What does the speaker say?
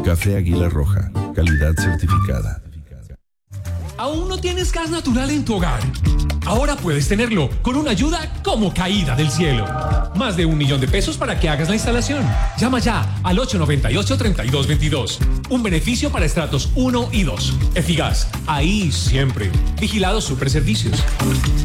Café Águila Roja, calidad certificada. ¿Aún no tienes gas natural en tu hogar? Ahora puedes tenerlo con una ayuda como caída del cielo. Más de $1.000.000 para que hagas la instalación. Llama ya al 898-3222. Un beneficio para estratos 1 y 2. Efigas, ahí siempre. Vigilados Superservicios.